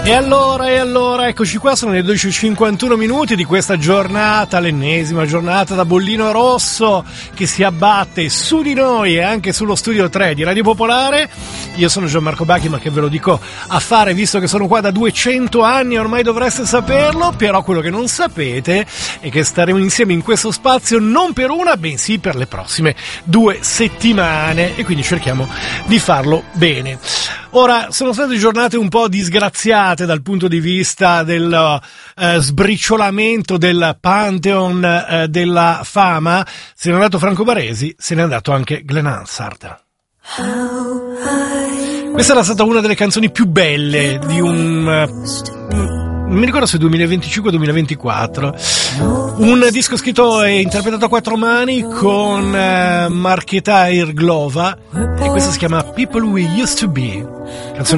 E allora, eccoci qua, sono le 12:51 minuti di questa giornata, l'ennesima giornata da bollino rosso che si abbatte su di noi e anche sullo studio 3 di Radio Popolare. Io sono Gianmarco Bacchi, ma che ve lo dico a fare, visto che sono qua da 200 anni, ormai dovreste saperlo, però quello che non sapete è che staremo insieme in questo spazio non per una, bensì per le prossime 2 settimane, e quindi cerchiamo di farlo bene. Ora, sono state giornate un po' disgraziate dal punto di vista del sbriciolamento del Pantheon della fama. Se n'è andato Franco Baresi, se n'è andato anche Glenn Hansard. Questa era stata una delle canzoni più belle di non mi ricordo se 2025-2024, un disco scritto e interpretato a 4 mani con Marketa Irglova, e questo si chiama People We Used to Be, canzone